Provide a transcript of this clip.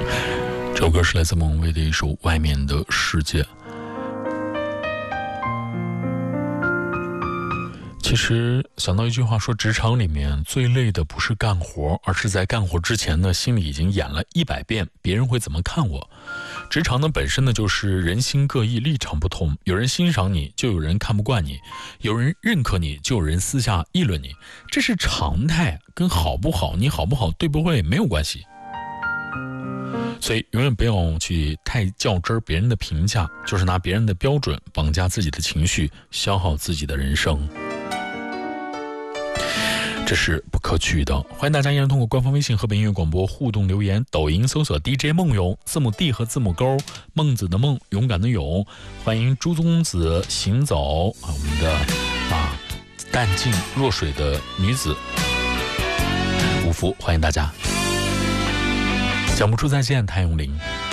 这首歌是来自孟薇的一首《外面的世界》。其实想到一句话说，职场里面最累的不是干活，而是在干活之前呢，心里已经演了100遍别人会怎么看我。职场呢本身呢就是人心各异，立场不同，有人欣赏你，就有人看不惯你；有人认可你，就有人私下议论你，这是常态，跟好不好、你好不好、对不对没有关系。所以永远不要去太较真别人的评价，就是拿别人的标准绑架自己的情绪，消耗自己的人生，这是不可取的。欢迎大家依然通过官方微信河北音乐广播互动留言，抖音搜索 DJ 梦勇，字母 D 和字母勾，孟子的孟，勇敢的勇。欢迎朱宗子行走我们的淡静若水的女子五福，欢迎大家。讲不出再见，谭咏麟。